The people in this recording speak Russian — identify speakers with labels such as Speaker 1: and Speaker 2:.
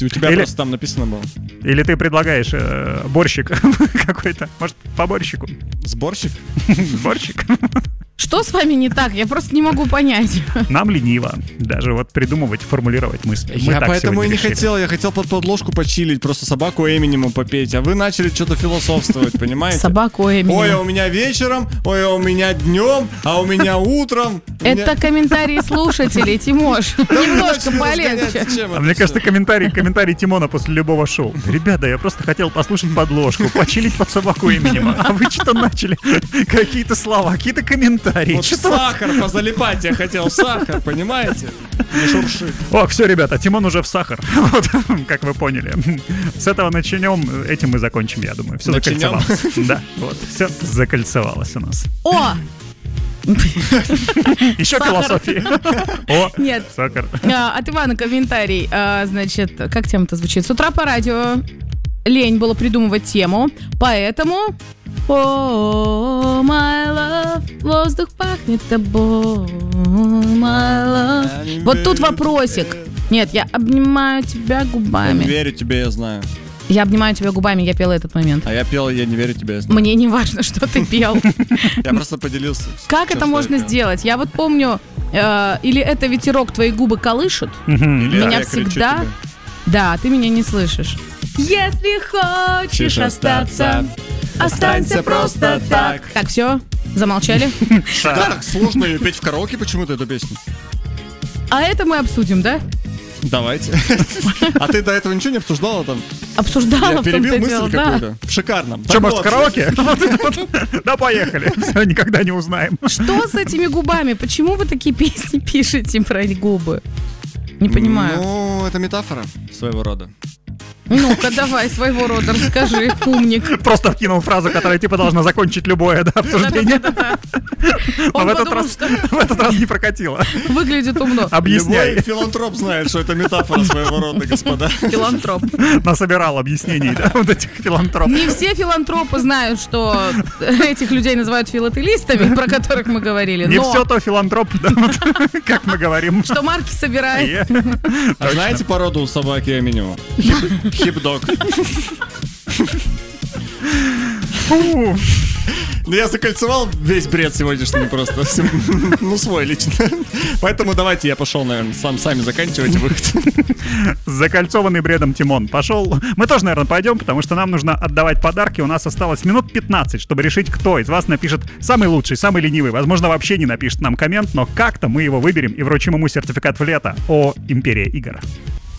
Speaker 1: У тебя просто там написано было.
Speaker 2: Или ты предлагаешь борщик какой-то? Может, по борщику?
Speaker 1: Сборщик?
Speaker 2: Борщик?
Speaker 3: Что с вами не так? Я просто не могу понять.
Speaker 2: Нам лениво даже вот придумывать, формулировать мысли.
Speaker 1: Я поэтому и не хотел. Я хотел под подложку почилить, просто собаку Эминема попеть. А вы начали что-то философствовать, понимаете?
Speaker 3: Собаку Эминема.
Speaker 1: Ой, а у меня вечером, ой, а у меня днем, а у меня утром.
Speaker 3: Это комментарии слушателей, Тимош. Немножко полегче.
Speaker 2: А мне кажется, комментарий Тимона после любого шоу. Ребята, я просто хотел послушать подложку, почилить под собаку Эминема. А вы что-то начали? Какие-то слова, какие-то комментарии.
Speaker 1: Вот сахар позалипать я хотел, сахар, понимаете? Не шурши.
Speaker 2: О, все, ребята, Тимон уже в сахар. Вот, как вы поняли. С этого начнем, этим мы закончим, я думаю. Все закольцевалось. Да, вот, все закольцевалось у нас.
Speaker 3: О!
Speaker 2: Еще философии. О,
Speaker 3: нет.
Speaker 2: Сахар.
Speaker 3: От Ивана комментарий. Значит, как тема-то звучит? С утра по радио лень было придумывать тему, поэтому... Oh, my love, воздух пахнет тобой, my love. Вот тут вопросик. Нет, я обнимаю тебя губами.
Speaker 1: Не верю тебе, я знаю.
Speaker 3: Я обнимаю тебя губами, я пела этот момент.
Speaker 1: А я пел, я не верю тебе, я знаю.
Speaker 3: Мне не важно, что ты пел.
Speaker 1: Я просто поделился.
Speaker 3: Как это можно сделать? Я вот помню, или это ветерок твои губы колышут. Меня всегда... Да, ты меня не слышишь. Если хочешь остаться, останься просто так. Так, все, замолчали.
Speaker 1: Всегда так сложно ее петь в караоке почему-то, эту песню.
Speaker 3: А это мы обсудим, да?
Speaker 1: Давайте. А ты до этого ничего не обсуждала там?
Speaker 3: Обсуждала,
Speaker 1: я перебил мысль какую-то. В шикарном.
Speaker 2: Что, может, караоке? Да, поехали. Все, никогда не узнаем.
Speaker 3: Что с этими губами? Почему вы такие песни пишете про губы? Не понимаю.
Speaker 1: Ну, это метафора своего рода.
Speaker 3: Ну-ка, давай, своего рода расскажи, умник.
Speaker 2: Просто вкинул фразу, которая типа должна закончить любое обсуждение.
Speaker 3: Он
Speaker 2: в этот раз не прокатило.
Speaker 3: Выглядит умно.
Speaker 2: Объясняй.
Speaker 1: Любой филантроп знает, что это метафора своего рода, господа.
Speaker 3: Филантроп.
Speaker 2: Насобирал объяснений, да, вот этих филантропов.
Speaker 3: Не все филантропы знают, что этих людей называют филателистами, про которых мы говорили.
Speaker 2: Не все то филантроп, как мы говорим.
Speaker 3: Что марки собирает.
Speaker 1: А знаете породу у собаки Эминема? Хип-дог. Ну, я закольцевал весь бред сегодняшний просто. Ну, свой лично. Поэтому давайте я пошел, наверное, сами заканчивайте выход.
Speaker 2: Закольцованный бредом Тимон пошел. Мы тоже, наверное, пойдем, потому что нам нужно отдавать подарки. У нас осталось минут 15, чтобы решить, кто из вас напишет самый лучший, самый ленивый. Возможно, вообще не напишет нам коммент, но как-то мы его выберем и вручим ему сертификат в лето о Империи игр.